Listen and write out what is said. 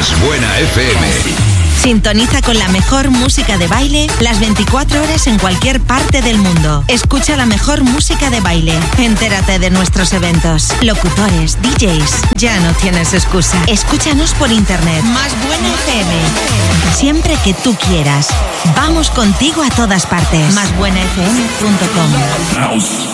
Más Buena FM. Sintoniza con la mejor música de baile las 24 horas en cualquier parte del mundo. Escucha la mejor música de baile. Entérate de nuestros eventos, locutores, DJs. Ya no tienes excusa. Escúchanos por internet. Más Buena FM. Siempre que tú quieras. Vamos contigo a todas partes. Másbuenafm.com.